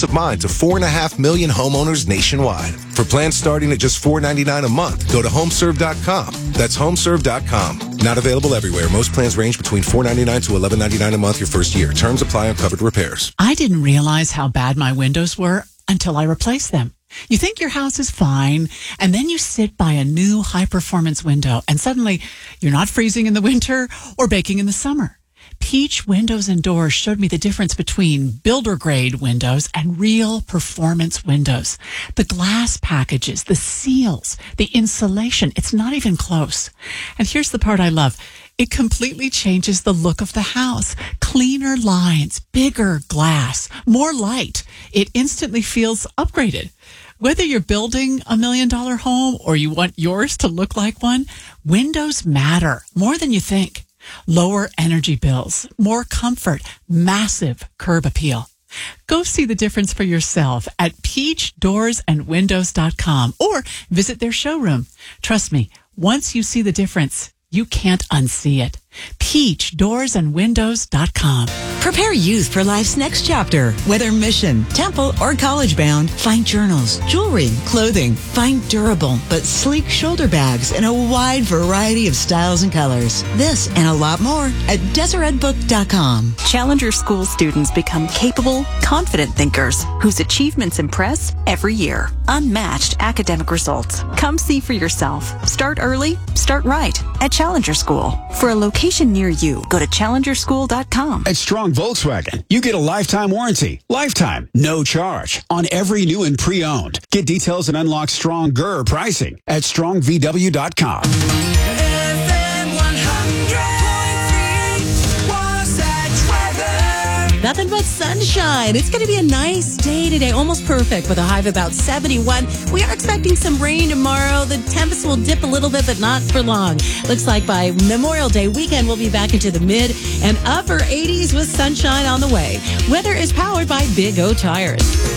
of mind to 4.5 million homeowners nationwide. For plans starting at just $4.99 a month, go to homeserve.com. That's homeserve.com. Not available everywhere. Most plans range between $4.99 to $11.99 a month your first year. Terms apply on covered repairs. I didn't realize how bad my windows were until I replaced them. You think your house is fine, and then you sit by a new high-performance window, and suddenly you're not freezing in the winter or baking in the summer. Peach Windows and Doors showed me the difference between builder-grade windows and real performance windows. The glass packages, the seals, the insulation, it's not even close. And here's the part I love. It completely changes the look of the house. Cleaner lines, bigger glass, more light. It instantly feels upgraded. Whether you're building $1 million home or you want yours to look like one, windows matter more than you think. Lower energy bills, more comfort, massive curb appeal. Go see the difference for yourself at peachdoorsandwindows.com or visit their showroom. Trust me, once you see the difference, you can't unsee it. peachdoorsandwindows.com. Prepare youth for life's next chapter. Whether mission, temple, or college bound, find journals, jewelry, clothing. Find durable but sleek shoulder bags in a wide variety of styles and colors. This and a lot more at DeseretBook.com. Challenger School students become capable, confident thinkers whose achievements impress every year. Unmatched academic results. Come see for yourself. Start early, start right at Challenger School. For a location near you, go to challengerschool.com. At Strong Volkswagen, you get a lifetime warranty. Lifetime, no charge on every new and pre-owned. Get details and unlock stronger pricing at strongvw.com. Nothing but sunshine. It's going to be a nice day today, almost perfect with a high of about 71. We are expecting some rain tomorrow. The temps will dip a little bit, but not for long. Looks like by Memorial Day weekend, we'll be back into the mid and upper 80s with sunshine on the way. Weather is powered by Big O Tires.